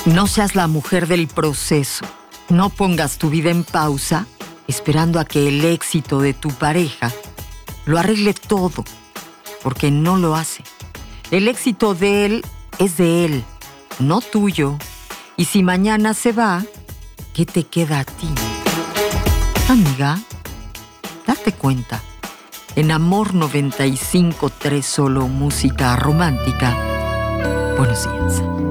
No seas la mujer del proceso. No pongas tu vida en pausa esperando a que el éxito de tu pareja lo arregle todo, porque no lo hace. El éxito de él es de él, no tuyo. Y si mañana se va, ¿qué te queda a ti? Amiga, date cuenta. En Amor 95.3 solo música romántica. Buenos días.